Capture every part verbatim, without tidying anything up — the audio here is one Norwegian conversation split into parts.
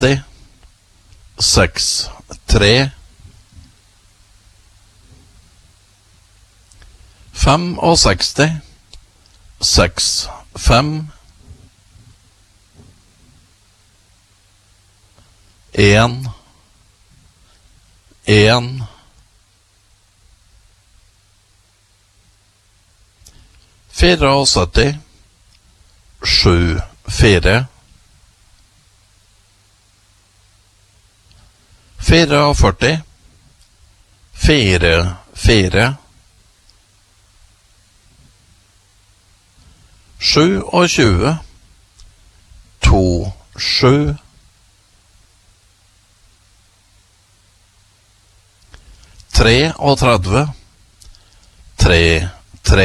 seks tre femogseksti seks fem en en syttifire sju fire førtifire fire fire tjuesju to sju treogtredve tre tre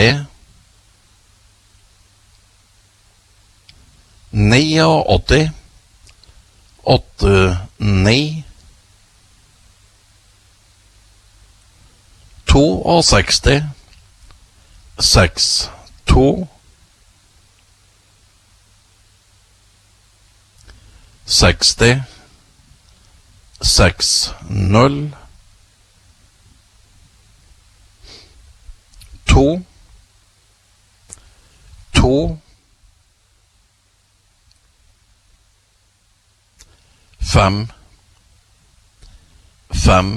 åttini åtte ni sekstito seks to seksti seks null to to fem fem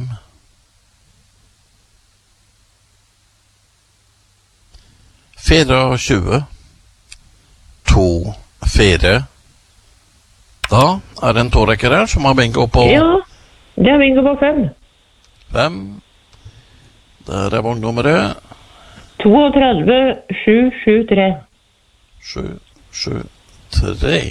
tjuefire to fire. Da er det en tårekker her som har bingo på Ja, det er bingo på fem. Fem. Der er vognnummeret trettito sju sju tre. Sju sju tre.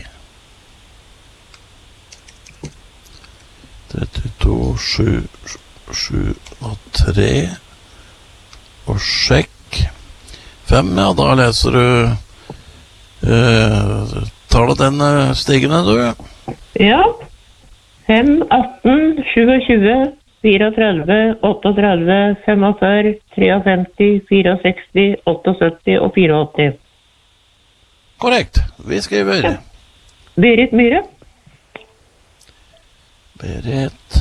trettito sju sju tre. Og sjekk. Fem, ja, da leser du eh, tar du den eh, stigende, du? Ja. fem, atten, tjuesju, trettifire, trettioåtte, femogfyrre, femtifire, sekstifire, syttiåtte og åttifire. Korrekt. Vi skriver Ja. Berit Myhre. Berit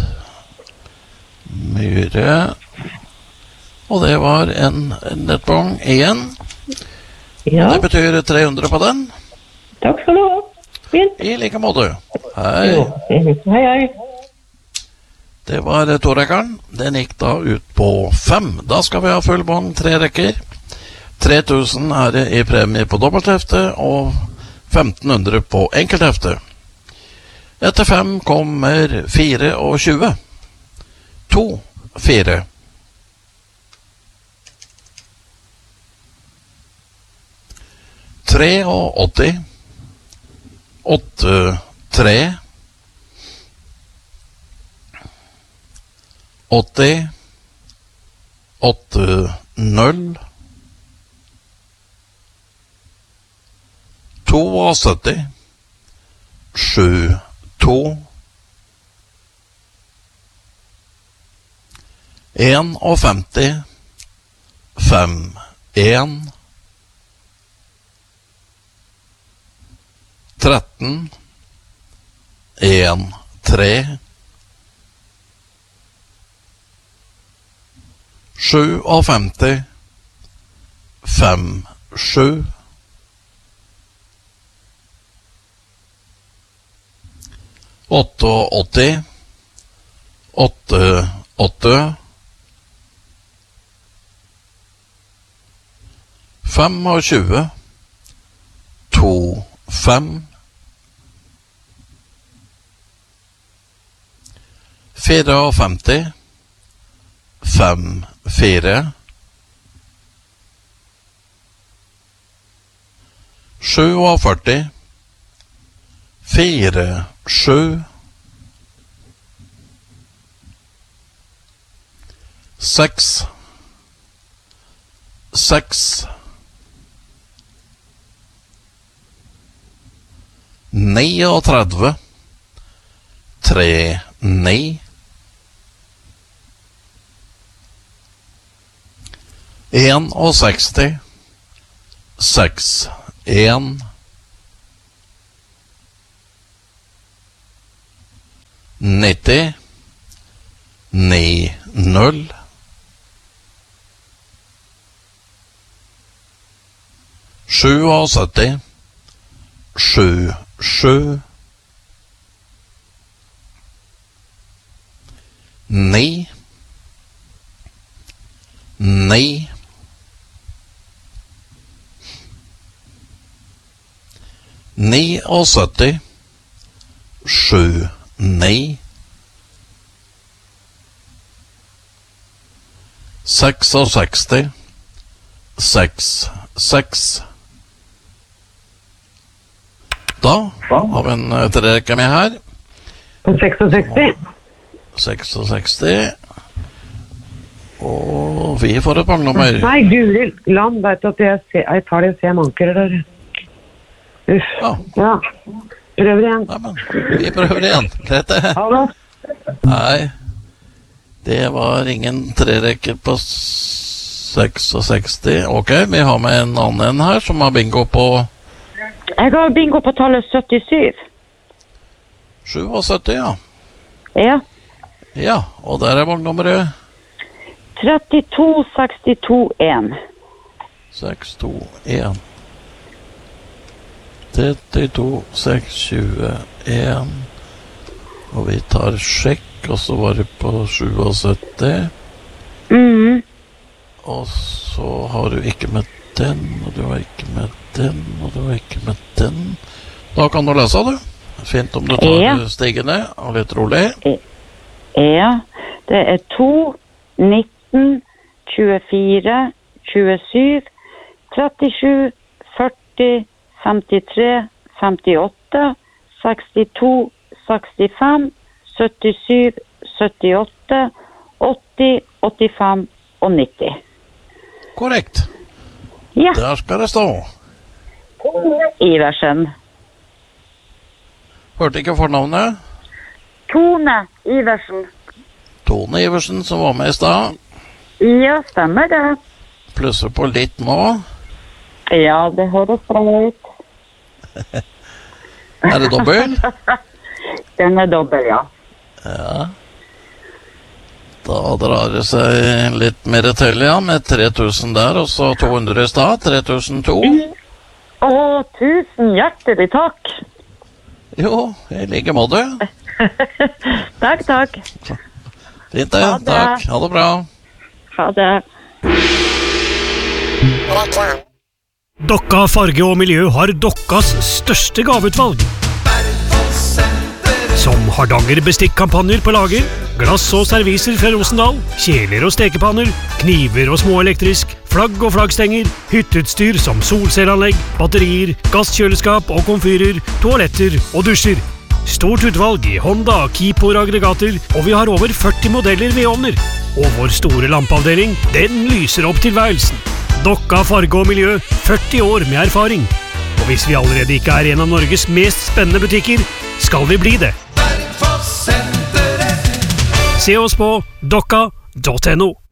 Myhre. Og det var en nettbong igjen. Ja, Det betyr tre hundre på den. takk skal du ha. Fint. I like måte. Hei. Jo. Hei, hei. Det var torekkeren. Den gikk da ut på fem. Da skal vi ha full bong, tre rekker. tre tusen er det i premie på dobbelthefte, og femten hundre på enkelthefte. Etter fem kommer fire og tjue. To, fire. Tre og åtti. Åtte, tre. Åtti. Åtte, null. To og sytti. Sju, to. En og femti. Fem, en. tretten, en, tre, sju og femti, fem, sju, åtte og åtti, åtte, åtte, fem og tjue, to, fem, fire og femti, fem, fire, sju og førti, fire, sju, seks, seks, trettini, tre, ni, en og seksti, seks, en, nitti, ni, null. sytti, sju, sju. Ni, ni. Ni og sytti, sju, ni. Seks og seksti, seks, seks. Da har vi en trerekke med her. På sekstiseks. sekstiseks. Og vi får et bangnummer. Nei, Guri land, vet du at jeg, ser, jeg tar det og ser manker der. Uff. Ja. Ja. Prøver igjen. Nei, men vi prøver igjen. Greit det. Ha det. Nei, det var ingen trerekker på sekstiseks. Ok, vi har med en annen her som har bingo på Jeg har bingo på tallet syttisju. syttisju, ja. Ja. Ja, og der er banknummeret trettito sekstito en. seks to en. trettito sekstito en. Og vi tar sjekk, og så var det på syttisju. Mhm. Og så har du ikke med den, og du har ikke med den, og du har ikke med den. Da kan du lese, du. Fint om du tar Ja. stigende og litt rolig. Ja, det er to, nitten, tjuefire, tjuesju, trettisju, førti, femtitre, femtiåtte, sekstito, sekstifem, syttisju, syttiåtte, åtti, åttifem og nitti. Korrekt. Ja, Der skal det stå. Iversen. Hørte ikke fornavnet? Tone Iversen. Tone Iversen, som var med i stad. Ja, stemmer det. Plusser på litt nå. Ja, det høres bra ut. Er det dobbel? Den er dobbel, ja. Ja. Da drar det seg litt mer til, ja, med tre tusen der, og så to hundre i stad, tre tusen to. Å, tusen hjertelig takk. Jo, i like måte. Takk, takk. Fint det, Ha det. takk. Ha det bra. Ha det. Dokka Farge og Miljø har Dokkas største gaveutvalg. Som Hardanger bestikkampanjer på lager, glass og serviser fra Rosendal, kjeler og stekepanner, kniver og småelektrisk, flagg og flaggstenger, hytteutstyr som solcelleanlegg, batterier, gasskjøleskap og komfyrer, toaletter og dusjer. Stort utvalg i Honda, Kipor aggregater, og vi har over førti modeller vedovner. Og vår store lampeavdeling, den lyser opp tilværelsen. Dokka Farge og Miljø, førti år med erfaring. Og hvis vi allerede ikke er en av Norges mest spennende butikker, skal vi bli det. Se oss på dokka punktum no.